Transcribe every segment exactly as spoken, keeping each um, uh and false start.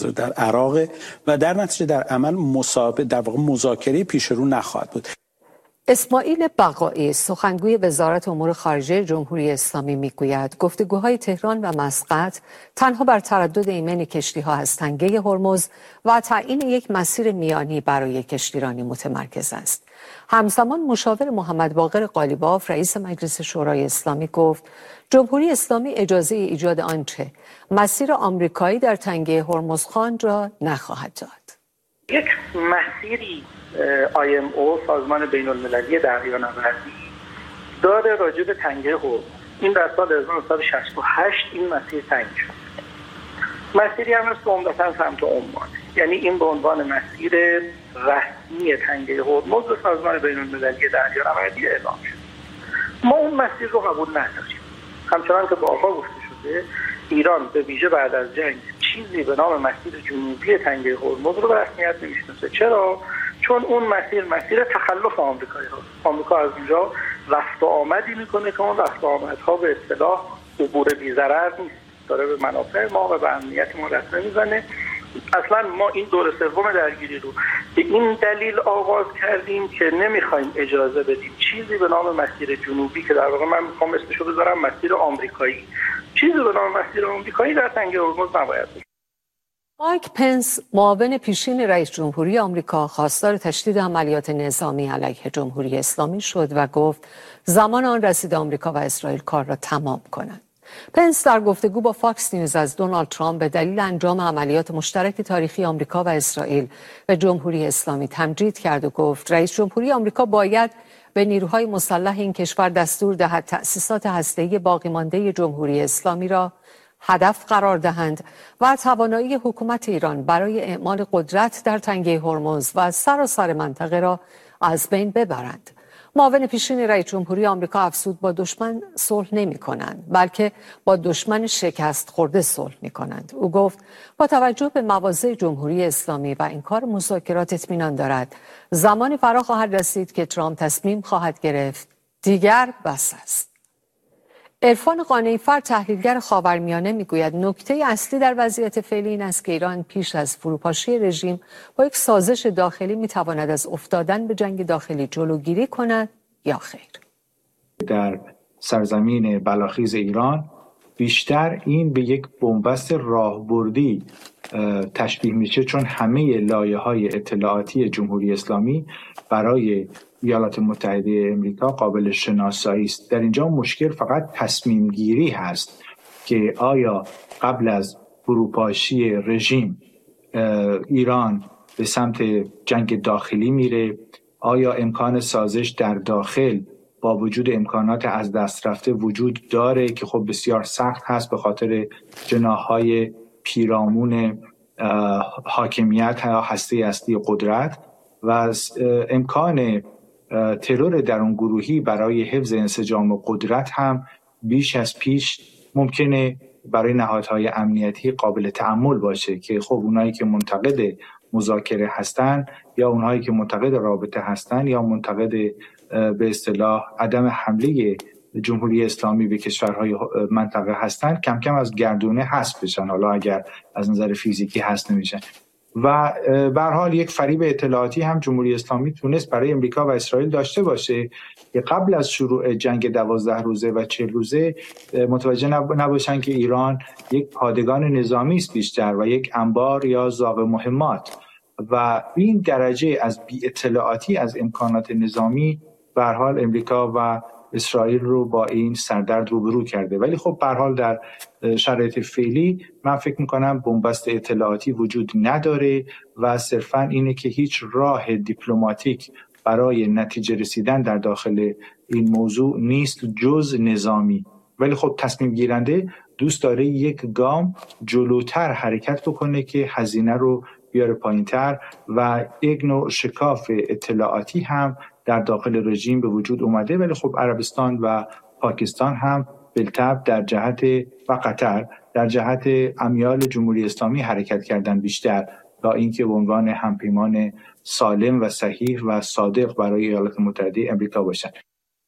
حاضر در عراق و در نتیجه در عمل مصاحبه در واقع مذاکره پیش رو نخواهد بود. اسماعیل بقائی سخنگوی وزارت امور خارجه جمهوری اسلامی میگوید گفتگوهای تهران و مسقط تنها بر تردد ایمن کشتی‌ها از تنگه هرمز و تعیین یک مسیر میانی برای کشتیرانی متمرکز است. همزمان مشاور محمد باقر قالیباف رئیس مجلس شورای اسلامی گفت جمهوری اسلامی اجازه ایجاد آنچه مسیر آمریکایی در تنگه هرمزخان را نخواهد داد. یک مسیری آی ام او سازمان بین المللی دریانوردی داره راجع به تنگه هرمز. این در سال هزار و نهصد و شصت و هشت این مسیر تنگ شد. مسیری هم است که عمدتاً سمت عمان، یعنی این به عنوان مسیر رسمی تنگه هرمز به سازمان بین المللی دریانوردی اعلام شد. ما اون مسیر رو قبول نداریم. همچنان که بارها گفته شده ایران به ویژه بعد از جنگ چیزی به نام مسیر جنوبی تنگه هرمز رو به رسمیت نمیشناسه. چرا؟ چون اون مسیر مسیر تخلف آمریکایی هست. آمریکا از اونجا رفت و آمدی میکنه که اون رفت و آمدها به اصطلاح عبور بی ضرر نیست، داره به منافع ما و به امنیت ما دست میزنه. اصلا ما این دور سوم درگیری رو به این دلیل آغاز کردیم که نمیخوایم اجازه بدیم چیزی به نام مسیر جنوبی که در واقع من میخوام اسمشو بذارم مسیر آمریکایی، چیزی به نام مسیر آمریکایی در تنگه هرمز نباید باشه. مایک پنس معاون پیشین رئیس جمهوری آمریکا خواستار تشدید عملیات نظامی علیه جمهوری اسلامی شد و گفت زمان آن رسید آمریکا و اسرائیل کار را تمام کنند. پنس در گفتگو با فاکس نیوز از دونالد ترامپ به دلیل انجام عملیات مشترک تاریخی آمریکا و اسرائیل به جمهوری اسلامی تمجید کرد و گفت رئیس جمهوری آمریکا باید به نیروهای مسلح این کشور دستور دهد تأسیسات هسته‌ای باقی مانده جمهوری اسلامی را هدف قرار دهند و توانایی حکومت ایران برای اعمال قدرت در تنگه هرمز و سراسر منطقه را از بین ببرند. معاون پیشین رئیس جمهوری آمریکا افزود با دشمن صلح نمی کنند بلکه با دشمن شکست خورده صلح می کنند. او گفت با توجه به مواضع جمهوری اسلامی و این کار مذاکرات اطمینان دارد زمانی فرا خواهد رسید که ترامپ تصمیم خواهد گرفت دیگر بس است. عرفان قانعی‌فر تحلیلگر خاورمیانه میگوید نکته اصلی در وضعیت فعلی این است که ایران پیش از فروپاشی رژیم با یک سازش داخلی میتواند از افتادن به جنگ داخلی جلوگیری کند یا خیر. در سرزمین بلاخیز ایران بیشتر این به یک بنبست راهبردی تشبیه میشه، چون همه لایه‌های اطلاعاتی جمهوری اسلامی برای ایالات متحده امریکا قابل شناسایی است. در اینجا مشکل فقط تصمیم گیری هست که آیا قبل از فروپاشی رژیم ایران به سمت جنگ داخلی میره؟ آیا امکان سازش در داخل با وجود امکانات از دست رفته وجود داره که خب بسیار سخت هست به خاطر جناح‌های پیرامون حاکمیت یا هسته اصلی قدرت و امکان ترور درون گروهی برای حفظ انسجام و قدرت هم بیش از پیش ممکنه برای نهادهای امنیتی قابل تأمل باشه که خب اونایی که منتقد مذاکره هستن یا اونایی که منتقد رابطه هستن یا منتقد به اصطلاح عدم حمله جمهوری اسلامی به کشورهای منطقه هستن کم کم از گردونه حذف بشن، حالا اگر از نظر فیزیکی حذف نمیشن. و به هر حال یک فریب اطلاعاتی هم جمهوری اسلامی تونست برای امریکا و اسرائیل داشته باشه که قبل از شروع جنگ دوازده روزه و چهل روزه متوجه نباشن که ایران یک پادگان نظامی است بیشتر و یک انبار یا زاغ مهمات و این درجه از بی اطلاعاتی از امکانات نظامی به هر حال امریکا و اسرائیل رو با این سردرد روبرو کرده. ولی خب به هر حال در شرایط فعلی من فکر میکنم بنبست اطلاعاتی وجود نداره و صرفا اینه که هیچ راه دیپلماتیک برای نتیجه رسیدن در داخل این موضوع نیست جز نظامی. ولی خب تصمیم گیرنده دوست داره یک گام جلوتر حرکت بکنه که هزینه رو بیاره پایینتر و یک نوع شکاف اطلاعاتی هم در داخل رژیم به وجود اومده. ولی خب عربستان و پاکستان هم بالطبع در جهت و قطر در جهت امیال جمهوری اسلامی حرکت کردن بیشتر تا اینکه به عنوان همپیمان سالم و صحیح و صادق برای ایالات متحده امریکا باشند.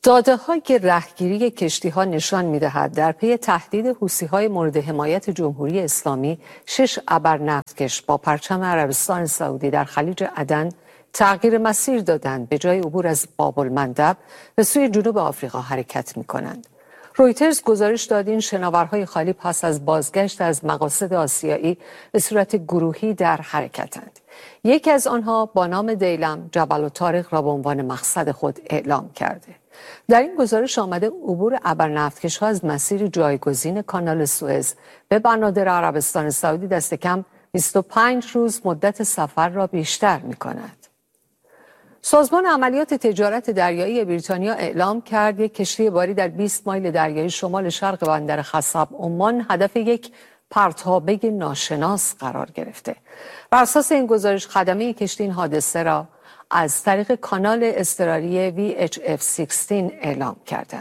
داده‌های رهگیری کشتی‌ها نشان می‌دهد در پی تهدید حوثی‌های مورد حمایت جمهوری اسلامی شش ابرنفتکش با پرچم عربستان سعودی در خلیج عدن تغییر مسیر دادند، به جای عبور از باب المندب به سوی جنوب آفریقا حرکت می‌کنند. رویترز گزارش داد این شناورهای خالی پس از بازگشت از مقاصد آسیایی به صورت گروهی در حرکتند. یکی از آنها با نام دیلم جبل الطارق را به عنوان مقصد خود اعلام کرده. در این گزارش آمده عبور ابرنفتکش‌ها از مسیر جایگزین کانال سوئز به بنادر عربستان سعودی دست کم بیست و پنج روز مدت سفر را بیشتر می‌کند. سازمان عملیات تجارت دریایی بریتانیا اعلام کرد یک کشتی باری در بیست مایل دریایی شمال شرق بندر خصب عمان هدف یک پرتابه ناشناس قرار گرفته. بر اساس این گزارش خدمه کشتی این حادثه را از طریق کانال اضطراری وی اچ اف شانزده اعلام کردند.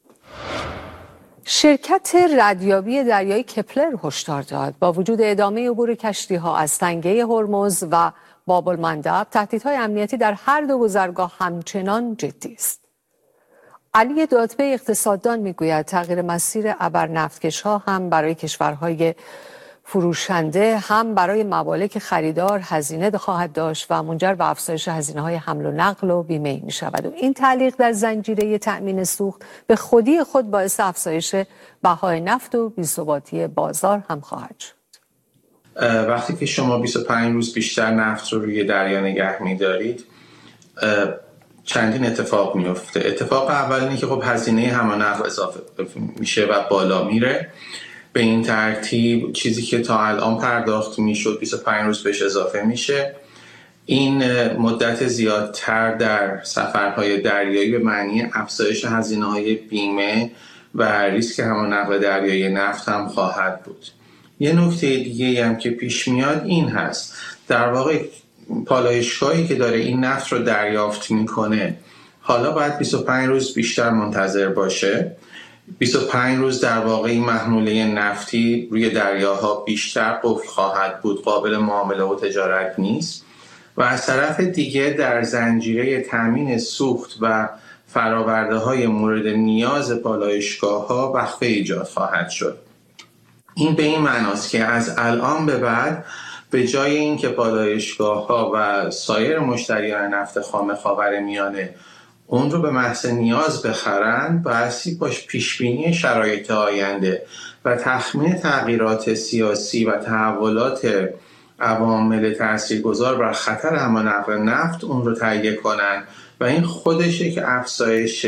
شرکت ردیابی دریایی کپلر هشدار داد با وجود ادامه عبور کشتی‌ها از تنگه هرمز و باب المندب، تهدیدهای امنیتی در هر دو گذرگاه همچنان جدی است. علی دادپی اقتصاددان میگوید تغییر مسیر ابرنفتکش‌ها هم برای کشورهای فروشنده هم برای ممالک خریدار هزینه خواهد داشت و منجر به افزایش هزینه‌های حمل و نقل و بیمه می‌شود و این تعلیق در زنجیره تأمین سوخت به خودی خود باعث افزایش بهای نفت و بی‌ثباتی بازار هم خواهد شد. وقتی که شما بیست و پنج روز بیشتر نفت رو روی دریا نگه می‌دارید چندین اتفاق میفته. اتفاق اول اینه که خب هزینه حمل و نقل اضافه میشه و بالا میره. به این ترتیب چیزی که تا الان پرداخت میشد بیست و پنج روز بهش اضافه میشه. این مدت زیادتر در سفرهای دریایی به معنی افزایش هزینه‌های بیمه و ریسک حمل و نقل دریایی نفت هم خواهد بود. یه نکته دیگه هم که پیش میاد این هست، در واقع پالایشگاهی که داره این نفت رو دریافت میکنه حالا باید بیست و پنج روز بیشتر منتظر باشه. بیست و پنج روز در واقع این محموله نفتی روی دریاها بیشتر قفل خواهد بود، قابل معامله و تجارت نیست و از طرف دیگه در زنجیره تامین سوخت و فراورده های مورد نیاز پالایشگاه ها وقفه ایجاد خواهد شد. این به این معناست که از الان به بعد به جای اینکه پالایشگاه‌ها و سایر مشتریان نفت خام خاورمیانه اون رو به محض نیاز بخرند، بایستی باش پیشبینی شرایط آینده و تخمین تغییرات سیاسی و تحولات عوامل تاثیرگذار بر خطر حمل و نقل نفت اون رو تهیه کنن و این خودشه که افزایش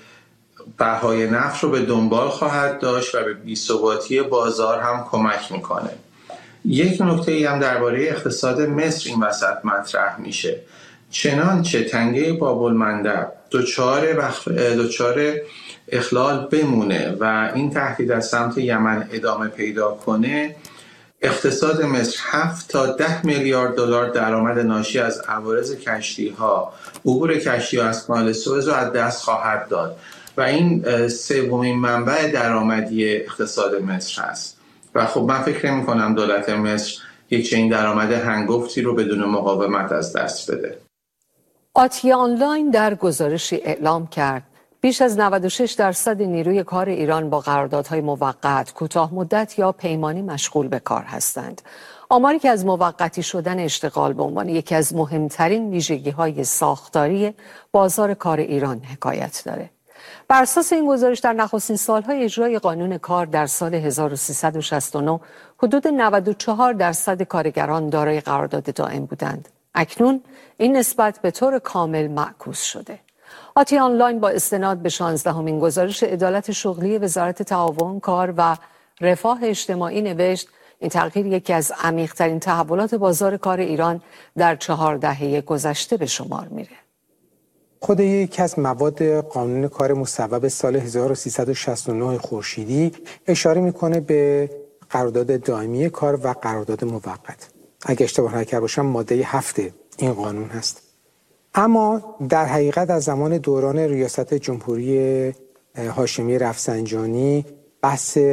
بهای نفت رو به دنبال خواهد داشت و به بی‌ثباتی بازار هم کمک میکنه. یک نکته هم درباره اقتصاد مصر این وسط مطرح میشه. چنانچه تنگه باب المندب دچار وقف... دچار اخلال بمونه و این تهدید از سمت یمن ادامه پیدا کنه، اقتصاد مصر هفت تا ده میلیارد دلار درآمد ناشی از عوارض کشتی‌ها، عبور کشتی‌ها از کانال سوئز رو از دست خواهد داد و این سومین منبع درآمدی اقتصاد مصر هست و خب من فکر نمی‌کنم دولت مصر یک چنین درآمد هنگفتی رو بدون مقاومت از دست بده. آتیا آنلاین در گزارشی اعلام کرد بیش از نود و شش درصد نیروی کار ایران با قراردادهای موقت، کوتاه مدت یا پیمانی مشغول به کار هستند. آماری که از موقتی شدن اشتغال به عنوان یکی از مهمترین ویژگی‌های ساختاری بازار کار ایران حکایت داره. بر اساس این گزارش در نخستین سالهای اجرای قانون کار در سال هزار و سیصد و شصت و نه حدود نود و چهار درصد کارگران دارای قرارداد دائم بودند. اکنون این نسبت به طور کامل معکوس شده. آتی آنلاین با استناد به شانزدهمین گزارش عدالت شغلی وزارت تعاون، کار و رفاه اجتماعی نوشت این تغییر یکی از عمیق‌ترین تحولات بازار کار ایران در چهار دهه گذشته به شمار میره. خود یکی از مواد قانون کار مصوب سال هزار و سیصد و شصت و نه خورشیدی اشاره میکنه به قرارداد دائمی کار و قرارداد موقت. اگه اشتباه نکرده باشم ماده هفت این قانون هست. اما در حقیقت از زمان دوران ریاست جمهوری هاشمی رفسنجانی بحث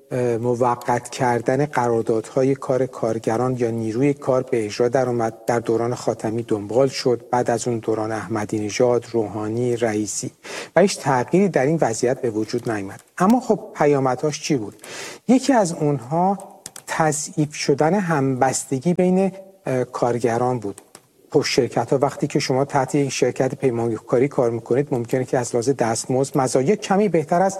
موقت کردن قراردادهای کار کارگران یا نیروی کار به اجرا در اومد. در دوران خاتمی دنبال شد، بعد از اون دوران احمدی نژاد، روحانی، رئیسی و هیچ تغییری در این وضعیت به وجود نیامد. اما خب پیامدهاش چی بود؟ یکی از اونها تضعیف شدن همبستگی بین کارگران بود. خب شرکت ها وقتی که شما تحت یک شرکت پیمانکاری کار میکنید ممکنه که از لحاظ دستمزد مزایا کمی بهتر از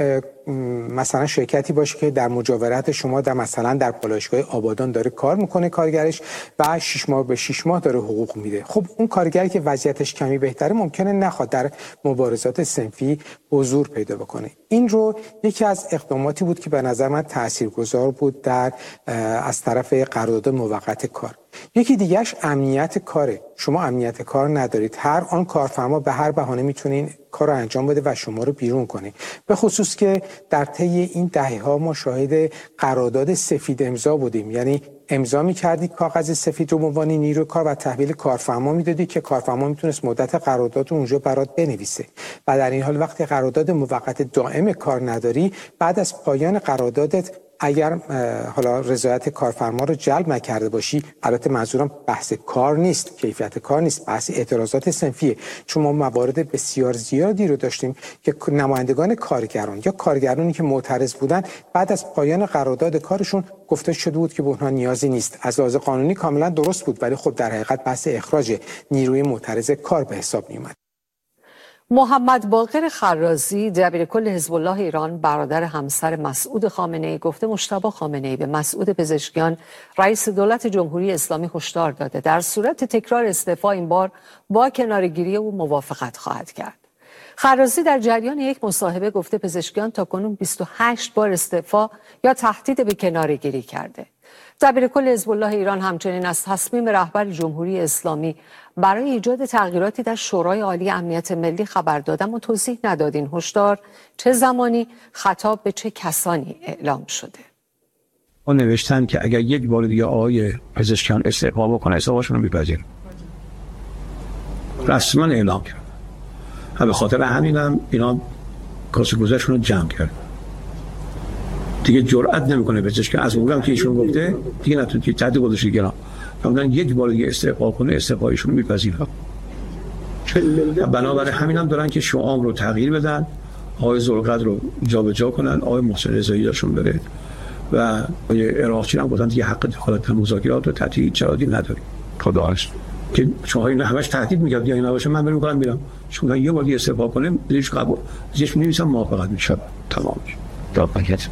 مثلا شرکتی باشه که در مجاورت شما در مثلا در پالایشگاه آبادان داره کار میکنه کارگرش و شش ماه به شش ماه داره حقوق میده. خب اون کارگری که وضعیتش کمی بهتره ممکنه نخواد در مبارزات صنفی حضور پیدا بکنه. این رو یکی از اقداماتی بود که به نظر من تاثیرگذار بود در از طرف قرارداد موقت کار. یکی دیگهش امنیت کاره. شما امنیت کار ندارید، هر آن کارفرما به هر بهانه میتونین کار رو انجام بده و شما رو بیرون کنه. به خصوص که در طی این دهه‌ها ما شاهد قرارداد سفید امضا بودیم، یعنی امضا می‌کردید کاغذ سفید رو به عنوان نیروی کار و تحویل کارفرما میدادید که کارفرما میتونست مدت قرارداد رو اونجا برات بنویسه و در این حال وقتی قرارداد موقت دائم کار نداری بعد از پایان قراردادت اگر حالا رضایت کارفرما رو جلب نکرده باشی، البته منظورم بحث کار نیست، کیفیت کار نیست، بحث اعتراضات صنفیه، چون ما موارد بسیار زیادی رو داشتیم که نمایندگان کارگران یا کارگرانی که معترض بودن بعد از پایان قرارداد کارشون گفته شده بود که به اونها نیازی نیست. از لحاظ قانونی کاملا درست بود ولی خب در حقیقت بحث اخراج نیروی معترض کار به حساب می اومد. محمد باقر خرازی دبیرکل حزب الله ایران برادر همسر مسعود خامنه‌ای گفته مجتبی خامنه‌ای به مسعود پزشکیان رئیس دولت جمهوری اسلامی هشدار داده در صورت تکرار استعفا این بار با کناره‌گیری او موافقت خواهد کرد. خرازی در جریان یک مصاحبه گفته پزشکیان تاکنون بیست و هشت بار استعفا یا تهدید به کناره‌گیری کرده. دبیرکل حزب الله ایران همچنین از تصمیم رهبر جمهوری اسلامی برای ایجاد تغییراتی در شورای عالی امنیت ملی خبر داد اما توضیح نداد این هشدار چه زمانی خطاب به چه کسانی اعلام شده. اون نوشتن که اگر یک بار دیگه آقای پزشکیان استعفا بکنه استعفاشون رو میپذیرن. رسما اعلام کرد. به خاطر همینم اینا کاسه گذشتون رو جمع کرد. دیگه جرئت نمیکنه پزشکیان از اونم که ایشون گفته دیگه نتونه که تهدید گذاشته گرام. فرمودن یک بار دیگه استعفا کنه استعفایشون رو میپذیرن. بنابراین همینم دارن که شعام رو تغییر بدن، آقای ذوالقدر رو جابجا کنن، آقای محسن رضایی داشون بره و آقای عراقچی هم گفتن دیگه حق دخالت در مذاکرات رو تحت هیچ شرایطی نداریم. خداش که چون اینا همش تهدید میگرد یا اینا باشه من بریم میکنم میرم چون یه بار دیگه استعفا کنه لیش قبول زیش می‌نویسم موافقت میشه تمام داد پاکت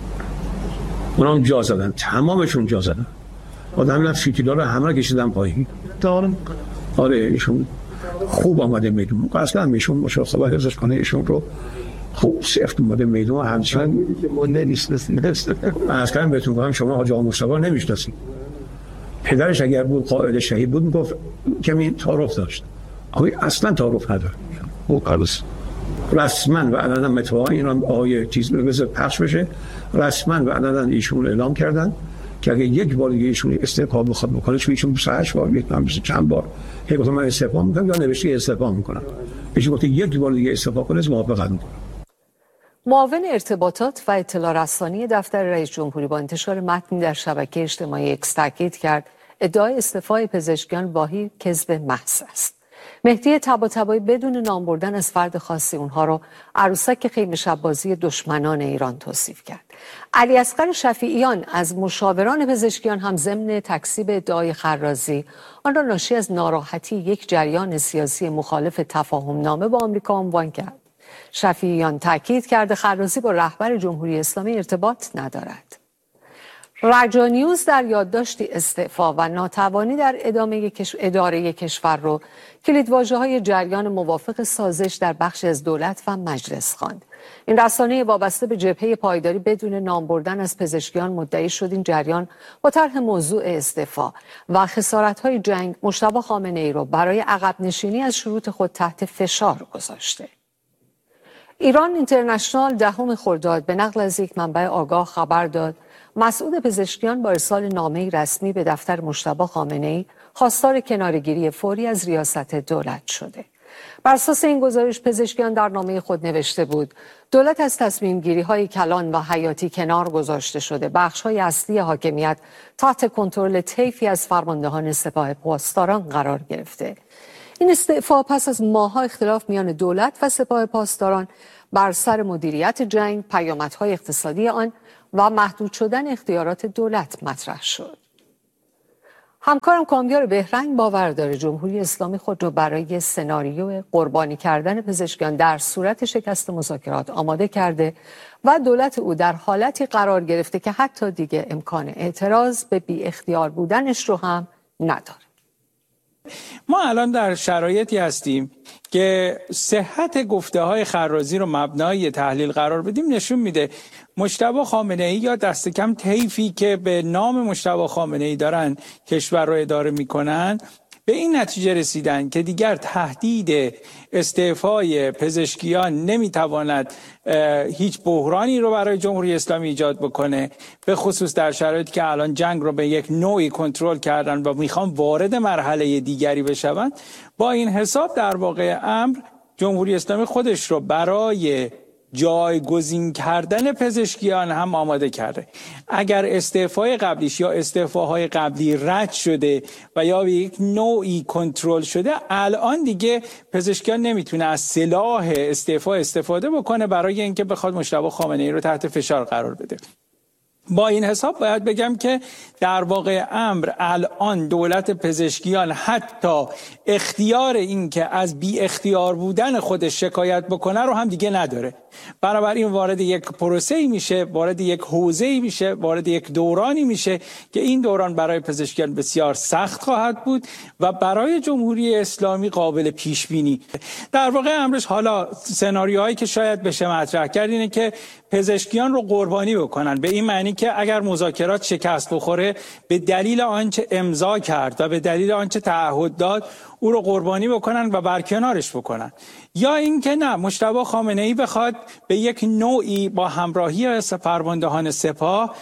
اونام جا زدن تمامشون جا زدن آدم رفت فیتیلا رو همه رو کشیدن پایین دارم آره ایشون خوب آمده میدون اصلا میشون مشاخصه حفظش کنه ایشون رو خوب سفت اومده میدون همچنان مونده نیست از کنم بهتون گفتم شما حاج آقا مصطفی نمیشناسید پدرش اگر بود قائد شهید بود میگفت کمی تعارف داشت آقای اصلا تعارف نداره او قرص رسما و علنا متوقع این آقای چیز بذار پخش بشه رسما و علنا ایشون اعلام کردن که اگه یک بار دیگه ایشون استعفا بخواد بکنه چون ایشون هشت بار یک نام چند بار هی گفتم من استعفا میکنم یا نوشته استعفا میکنم ایشون گفت یک بار دیگه استعفا کنه موافقت میکنم. معاون ارتباطات و اطلاع رسانی دفتر رئیس جمهوری با انتشار متنی در شبکه اجتماعی اکس تاکید کرد ادعای استعفای پزشکیان واهی کذب محض است. مهدی طباطبایی بدون نام بردن از فرد خاصی اونها رو عروسک خیمه شب‌بازی دشمنان ایران توصیف کرد. علی اصغر شفیعیان از مشاوران پزشکیان هم ضمن تکذیب ادعای خرازی آن را ناشی از ناراحتی یک جریان سیاسی مخالف تفاهم نامه با آمریکا عنوان کرد. شفیعیان تاکید کرده خرازی با رهبر جمهوری اسلامی ارتباط ندارد. رجا نیوز در یادداشتی استعفا و ناتوانی در ادامه کش... اداره کشور رو کلیدواژه‌های جریان موافق سازش در بخش از دولت و مجلس خواند. این رسانه وابسته به جبهه پایداری بدون نام بردن از پزشکیان مدعی شد این جریان با طرح موضوع استعفا و خسارت‌های جنگ مجتبی خامنه‌ای رو برای عقب نشینی از شروط خود تحت فشار گذاشته. ایران اینترنشنال دهم خرداد به نقل از یک منبع آگاه خبر داد مسعود پزشکیان با ارسال نامه‌ای رسمی به دفتر مجتبی خامنه‌ای خواستار کناره‌گیری فوری از ریاست دولت شده. بر اساس این گزارش پزشکیان در نامه خود نوشته بود دولت از تصمیم گیری های کلان و حیاتی کنار گذاشته شده. بخش های اصلی حاکمیت تحت کنترل طیفی از فرماندهان سپاه پاسداران قرار گرفته. این استعفا پس از ماه‌ها اختلاف میان دولت و سپاه پاسداران بر سر مدیریت جنگ، پیامدهای اقتصادی آن و محدود شدن اختیارات دولت مطرح شد. همکارم کامیار بهرنگ باور داره جمهوری اسلامی خود را برای سناریو قربانی کردن پزشکیان در صورت شکست مذاکرات آماده کرده و دولت او در حالتی قرار گرفته که حتی دیگه امکان اعتراض به بی اختیار بودنش رو هم نداره. ما الان در شرایطی هستیم که صحت گفته های خرازی رو مبنای تحلیل قرار بدیم نشون میده مجتبی خامنه‌ای یا دست کم طیفی که به نام مجتبی خامنه‌ای دارن کشور رو اداره میکنن به این نتیجه رسیدن که دیگر تهدید استعفای پزشکیان نمیتواند هیچ بحرانی رو برای جمهوری اسلامی ایجاد بکنه، به خصوص در شرایطی که الان جنگ رو به یک نوعی کنترل کردن و میخوان وارد مرحله دیگری بشوند. با این حساب در واقع امر جمهوری اسلامی خودش رو برای جایگزین کردن پزشکیان هم آماده کرده. اگر استعفای قبلیش یا استعفاهای قبلی رد شده و یا به یک نوعی کنترل شده، الان دیگه پزشکیان نمیتونه از سلاح استعفا استفاده بکنه برای اینکه بخواد مجتبی خامنه‌ای رو تحت فشار قرار بده. با این حساب باید بگم که در واقع امر الان دولت پزشکیان حتی اختیار این که از بی اختیار بودن خودش شکایت بکنه رو هم دیگه نداره. بنابراین وارد یک پروسه‌ای میشه، وارد یک حوزه‌ای میشه، وارد یک دورانی میشه که این دوران برای پزشکیان بسیار سخت خواهد بود و برای جمهوری اسلامی قابل پیش بینی. در واقع امرش حالا سناریوهایی که شاید بشه مطرح کرد اینه که پزشکیان رو قربانی بکنن، به این معنی که اگر مذاکرات شکست بخوره به دلیل آنچه امضا کرد و به دلیل آنچه تعهد داد او رو قربانی بکنن و برکنارش بکنن، یا اینکه نه مجتبی خامنه‌ای بخواد به یک نوعی با همراهی فرماندهان سپاه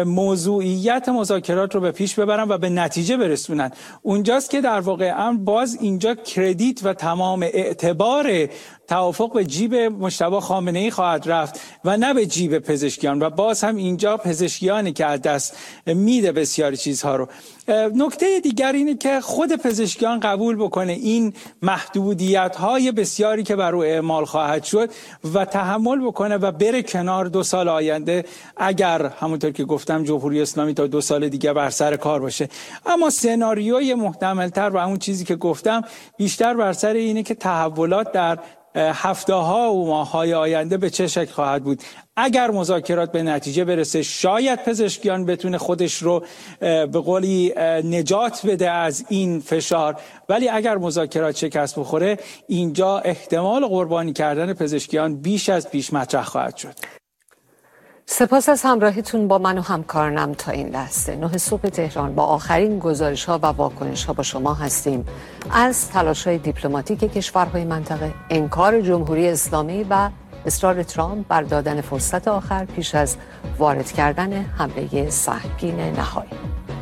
موضوعیت مذاکرات رو به پیش ببرن و به نتیجه برسونن. اونجاست که در واقع امر باز اینجا کردیت و تمام اعتبار توافق به جیب مجتبی خامنه‌ای خواهد رفت و نه به جیب پزشکیان و باز هم اینجا پزشکیانی که از دست میده بسیاری چیزها رو. نکته دیگر اینه که خود پزشکیان قبول بکنه این محدودیت‌های بسیاری که بر او اعمال خواهد شد و تحمل بکنه و بره کنار دو سال آینده اگر همونطور که گفتم جمهوری اسلامی تا دو سال دیگه بر سر کار باشه. اما سناریوی محتمل‌تر و اون چیزی که گفتم بیشتر بر سر اینه که تحولات در هفته ها و ماه های آینده به چه شکل خواهد بود. اگر مذاکرات به نتیجه برسه شاید پزشکیان بتونه خودش رو به قولی نجات بده از این فشار، ولی اگر مذاکرات شکست بخوره اینجا احتمال قربانی کردن پزشکیان بیش از پیش مطرح خواهد شد. سپاس از همراهیتون با من و همکارانم تا این لحظه. نه صبح تهران با آخرین گزارش ها و واکنش ها با شما هستیم از تلاش های دیپلماتیک کشورهای منطقه، انکار جمهوری اسلامی و اصرار ترامپ بر دادن فرصت آخر پیش از وارد کردن حمله سهمگین نهایی.